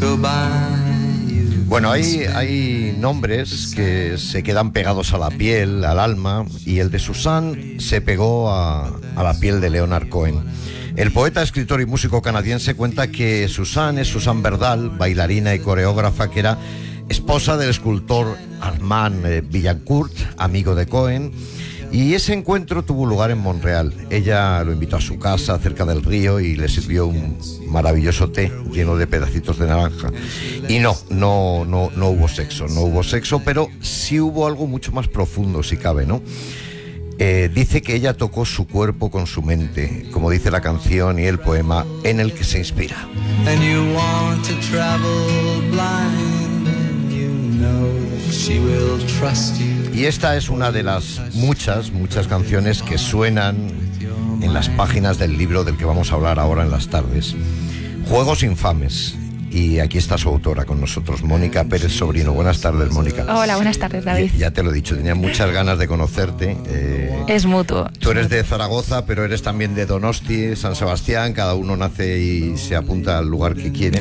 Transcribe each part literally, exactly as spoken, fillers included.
go by you. Bueno, hay, hay nombres que se quedan pegados a la piel, al alma, y el de Susan se pegó a, a la piel de Leonard Cohen. El poeta, escritor y músico canadiense cuenta que Susan es Susan Verdal, bailarina y coreógrafa que era esposa del escultor Armand Villancourt, amigo de Cohen, y ese encuentro tuvo lugar en Montreal. Ella lo invitó a su casa cerca del río y le sirvió un maravilloso té lleno de pedacitos de naranja. Y no, no, no, no hubo sexo, no hubo sexo, pero sí hubo algo mucho más profundo, si cabe, ¿no? Eh, dice que ella tocó su cuerpo con su mente, como dice la canción y el poema en el que se inspira. And you want to travel blind, and you know that she will trust you. Y esta es una de las muchas, muchas canciones que suenan en las páginas del libro del que vamos a hablar ahora en las tardes. Juegos infames. Y aquí está su autora con nosotros, Mónica Pérez Sobrino. Buenas tardes, Mónica. Hola, buenas tardes, David. Ya, ya te lo he dicho, tenía muchas ganas de conocerte. Eh, es mutuo. Tú eres de Zaragoza, pero eres también de Donosti, San Sebastián. Cada uno nace y se apunta al lugar que quiere.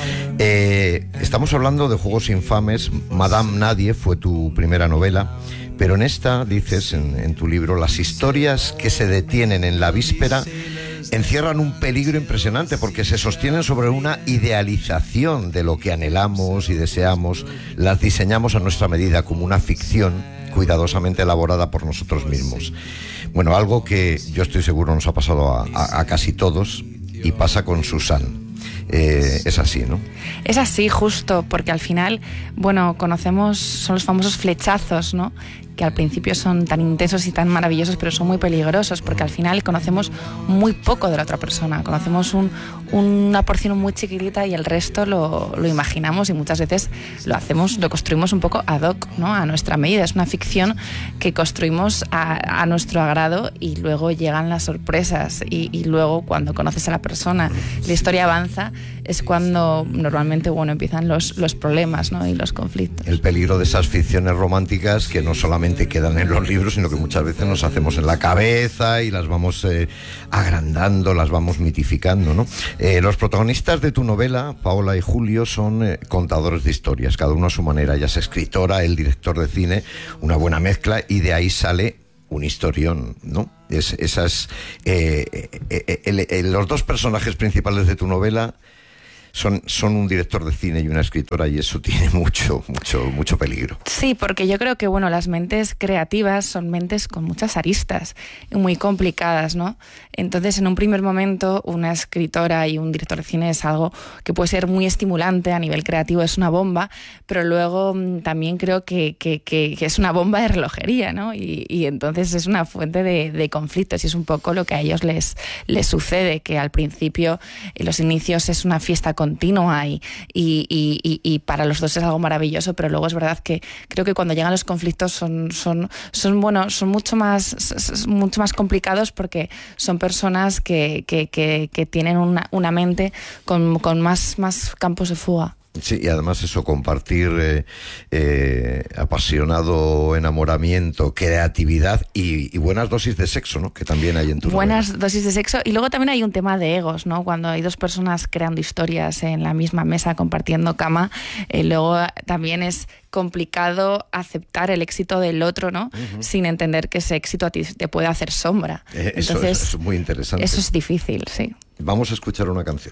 Eh, estamos hablando de Juegos infames. Madame Nadie fue tu primera novela. Pero en esta, dices en, en tu libro, las historias que se detienen en la víspera encierran un peligro impresionante porque se sostienen sobre una idealización de lo que anhelamos y deseamos, las diseñamos a nuestra medida como una ficción cuidadosamente elaborada por nosotros mismos. Bueno, algo que yo estoy seguro nos ha pasado a, a, a casi todos y pasa con Susan. Eh, es así, ¿no? Es así, justo, porque al final, bueno, conocemos, son los famosos flechazos, ¿no? Que al principio son tan intensos y tan maravillosos, pero son muy peligrosos, porque al final conocemos muy poco de la otra persona, conocemos un, una porción muy chiquitita y el resto lo, lo imaginamos y muchas veces lo hacemos, lo construimos un poco ad hoc, ¿no? A nuestra medida. Es una ficción que construimos a, a nuestro agrado y luego llegan las sorpresas y, y luego cuando conoces a la persona, la historia avanza, es cuando normalmente, bueno, empiezan los, los problemas, ¿no? Y los conflictos. El peligro de esas ficciones románticas que no solamente quedan en los libros, sino que muchas veces nos hacemos en la cabeza y las vamos eh, agrandando, las vamos mitificando, ¿no? Eh, los protagonistas de tu novela, Paola y Julio, son eh, contadores de historias, cada uno a su manera. Ella es escritora, el director de cine, una buena mezcla, y de ahí sale un historión, ¿no? Es, esas, eh, eh, el, el, los dos personajes principales de tu novela Son, son un director de cine y una escritora, y eso tiene mucho, mucho, mucho peligro. Sí, porque yo creo que, bueno, las mentes creativas son mentes con muchas aristas y muy complicadas, ¿no? Entonces, en un primer momento, una escritora y un director de cine es algo que puede ser muy estimulante a nivel creativo, es una bomba, pero luego también creo que, que, que, que es una bomba de relojería, ¿no? Y, y entonces es una fuente de, de conflictos, y es un poco lo que a ellos les, les sucede, que al principio, en los inicios, es una fiesta con continua y, y, y, y para los dos es algo maravilloso, pero luego es verdad que creo que cuando llegan los conflictos son, son, son, bueno, son mucho más, mucho más complicados porque son personas que, que, que, que tienen una, una mente con, con más, más campos de fuga. Sí, y además eso, compartir eh, eh, apasionado enamoramiento, creatividad y, y buenas dosis de sexo, ¿no? Que también hay en tu Buenas novela. dosis de sexo. Y luego también hay un tema de egos, ¿no? Cuando hay dos personas creando historias en la misma mesa, compartiendo cama, eh, luego también es complicado aceptar el éxito del otro, ¿no? Uh-huh. Sin entender que ese éxito a ti te puede hacer sombra. Eh, eso, Entonces, eso es muy interesante. Eso es difícil, sí. Vamos a escuchar una canción.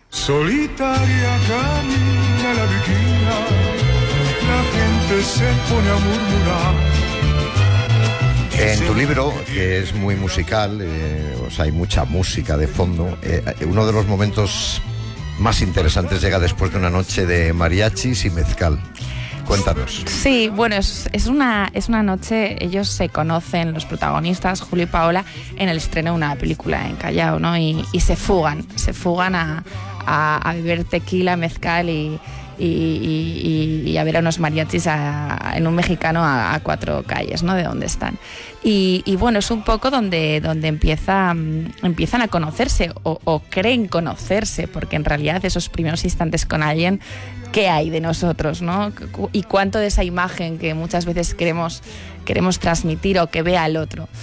Solitaria camina la viquina, la gente se pone a murmurar. En tu libro, que es muy musical, eh, o sea, hay mucha música de fondo, eh, uno de los momentos más interesantes llega después de una noche de mariachis y mezcal. Cuéntanos. Sí, bueno, es, es, una, es una noche, ellos se conocen, los protagonistas, Julio y Paola, en el estreno de una película en Callao, ¿no? Y, y se fugan, se fugan a, a, a beber tequila, mezcal y, y, y, y a ver a unos mariachis a, en un mexicano a, a cuatro calles, ¿no? De donde están. Y, y bueno, es un poco donde, donde empieza, empiezan a conocerse o, o creen conocerse, porque en realidad esos primeros instantes con alguien, ¿qué hay de nosotros, ¿no? Y cuánto de esa imagen que muchas veces queremos, queremos transmitir o que vea al otro.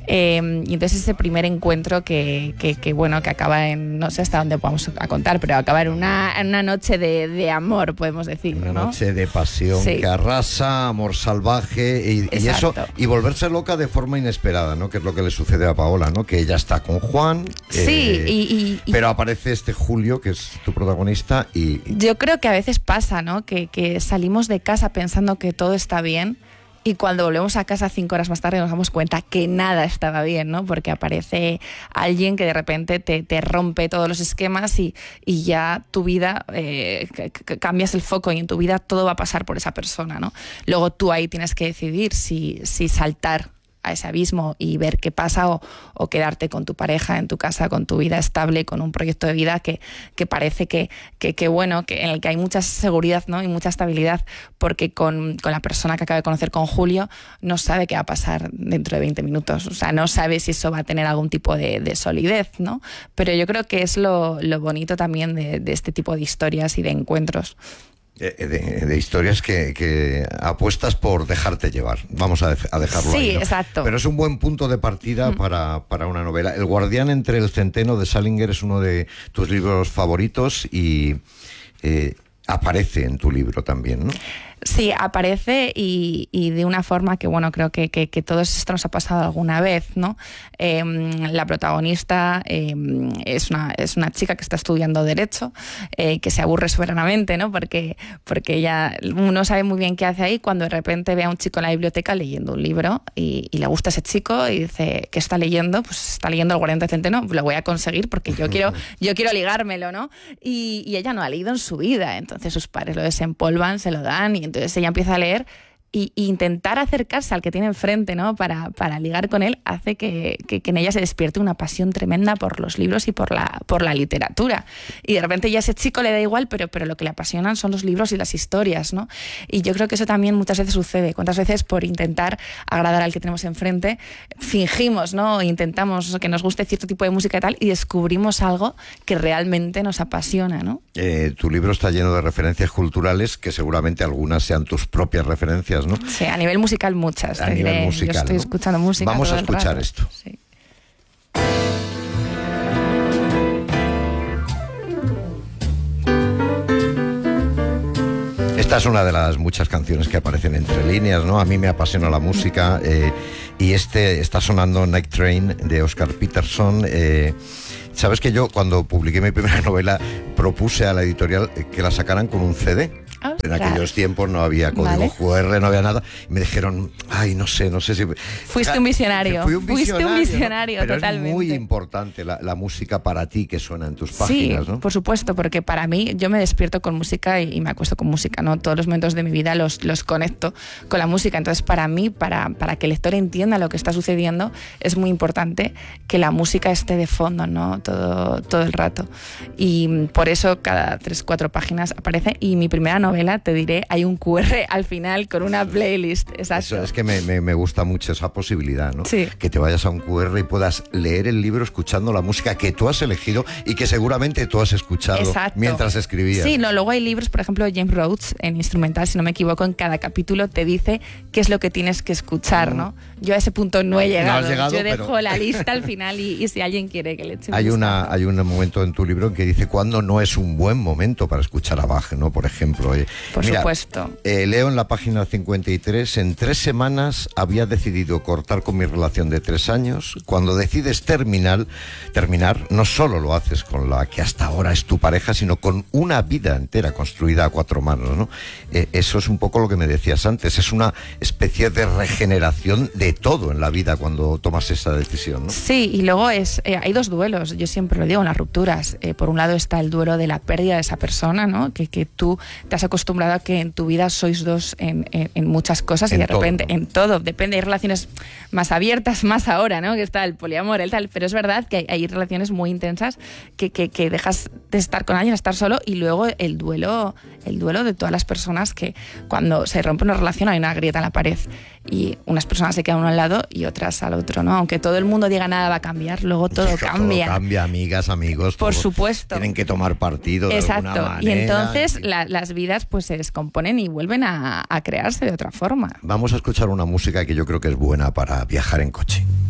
Eh, y entonces ese primer encuentro que, que, que, bueno, que acaba en, no sé hasta dónde vamos a contar, pero acaba en una, en una noche de, de amor, podemos decir. Una ¿no? noche de pasión, sí. que arrasa, amor salvaje y, y eso, y volverse loca de forma inesperada, ¿no? Que es lo que le sucede a Paola, ¿no? Que ella está con Juan, sí, eh, y, y, y, pero aparece este Julio, que es tu protagonista, y... Yo creo que a veces pasa, ¿no? Que, que salimos de casa pensando que todo está bien, y cuando volvemos a casa cinco horas más tarde nos damos cuenta que nada estaba bien, ¿no? Porque aparece alguien que de repente te, te rompe todos los esquemas y, y ya tu vida, eh, cambias el foco y en tu vida todo va a pasar por esa persona, ¿no? Luego tú ahí tienes que decidir si, si saltar a ese abismo y ver qué pasa o, o quedarte con tu pareja en tu casa, con tu vida estable, con un proyecto de vida que, que parece que, que, que bueno, que en el que hay mucha seguridad, ¿no? Y mucha estabilidad, porque con, con la persona que acaba de conocer, con Julio, no sabe qué va a pasar dentro de veinte minutos, o sea, no sabe si eso va a tener algún tipo de, de solidez, ¿no? Pero yo creo que es lo, lo bonito también de, de este tipo de historias y de encuentros. De, de, de historias que, que apuestas por dejarte llevar. Vamos a, de, a dejarlo sí, ahí, ¿no? Exacto. Pero es un buen punto de partida mm. para, para una novela. El guardián entre el centeno de Salinger es uno de tus libros favoritos y eh, aparece en tu libro también, ¿no? Sí, aparece y, y de una forma que, bueno, creo que, que, que todo esto nos ha pasado alguna vez, ¿no? Eh, la protagonista eh, es, una, es una chica que está estudiando Derecho, eh, que se aburre soberanamente, ¿no? Porque, porque ella no sabe muy bien qué hace ahí, cuando de repente ve a un chico en la biblioteca leyendo un libro y, y le gusta ese chico y dice, ¿qué está leyendo? Pues está leyendo El guardián del centeno, lo voy a conseguir porque yo quiero, yo quiero ligármelo, ¿no? Y, y ella no ha leído en su vida, entonces sus padres lo desempolvan, se lo dan y entonces ella empieza a leer y, y intentar acercarse al que tiene enfrente, ¿no? Para, para ligar con él, hace que, que, que en ella se despierte una pasión tremenda por los libros y por la, por la literatura. Y de repente ya a ese chico le da igual, pero, pero lo que le apasionan son los libros y las historias, ¿no? Y yo creo que eso también muchas veces sucede. ¿Cuántas veces por intentar agradar al que tenemos enfrente fingimos, ¿no? Intentamos que nos guste cierto tipo de música y tal, y descubrimos algo que realmente nos apasiona, ¿no? Eh, tu libro está lleno de referencias culturales, que seguramente algunas sean tus propias referencias, ¿no? Sí, a nivel musical muchas. A nivel diré. musical, Yo estoy ¿no? escuchando música. Vamos todo a escuchar el rato. esto. Sí. Esta es una de las muchas canciones que aparecen entre líneas, ¿no? A mí me apasiona la música eh, y este está sonando Night Train de Oscar Peterson. Eh, Sabes que yo cuando publiqué mi primera novela propuse a la editorial que la sacaran con un C D. Oh, en aquellos tiempos no había código vale. cu erre, no había nada. Y me dijeron, ay, no sé, no sé si... Fuiste un visionario. Fui un visionario, Fuiste un visionario, ¿no? Pero totalmente. es muy importante la, la música para ti que suena en tus páginas, sí, ¿no? Por supuesto, porque para mí, yo me despierto con música y, y me acuesto con música, ¿no? Todos los momentos de mi vida los, los conecto con la música. Entonces, para mí, para, para que el lector entienda lo que está sucediendo, es muy importante que la música esté de fondo, ¿no? Todo, todo el rato. Y por eso cada tres, cuatro páginas aparece. Y mi primera novela, te diré, hay un cu erre al final con una playlist. Exacto. Eso es que me, me, me gusta mucho esa posibilidad, ¿no? Sí. Que te vayas a un cu erre y puedas leer el libro escuchando la música que tú has elegido y que seguramente tú has escuchado Exacto. mientras escribías. Sí, no, luego hay libros, por ejemplo, James Rhodes, en instrumental, si no me equivoco, en cada capítulo te dice qué es lo que tienes que escuchar, ¿no? Yo a ese punto no he llegado. No has llegado, yo dejo pero... la lista al final y, y si alguien quiere que le eche un hay una vistazo. Hay un momento en tu libro en que dice cuándo no es un buen momento para escuchar a Bach, ¿no? Por ejemplo. Eh, por mira, supuesto. Eh, leo en la página cincuenta y tres, en tres semanas había decidido cortar con mi relación de tres años. Cuando decides terminar, terminar, no solo lo haces con la que hasta ahora es tu pareja, sino con una vida entera construida a cuatro manos, ¿no? Eh, eso es un poco lo que me decías antes, es una especie de regeneración de todo en la vida cuando tomas esa decisión, ¿no? Sí, y luego es eh, hay dos duelos, yo siempre lo digo, en las rupturas. Eh, por un lado está el duelo de la pérdida de esa persona, ¿no? Que, que tú te has acostumbrado a que en tu vida sois dos en, en, en muchas cosas y en de repente, todo, ¿no? en todo, depende, hay relaciones más abiertas, más ahora, ¿no? Que está el poliamor, el tal, pero es verdad que hay, hay relaciones muy intensas que, que, que dejas de estar con alguien, estar solo, y luego el duelo, el duelo de todas las personas que cuando se rompe una relación hay una grieta en la pared y unas personas se quedan uno al lado y otras al otro, ¿no? Aunque todo el mundo diga nada va a cambiar, luego todo cambia. Todo cambia, amigas, amigos. Por todo. supuesto. Tienen que tomar partido de Exacto. alguna manera. Y entonces la, las vidas pues se descomponen y vuelven a, a crearse de otra forma. Vamos a escuchar una música que yo creo que es buena para viajar en coche.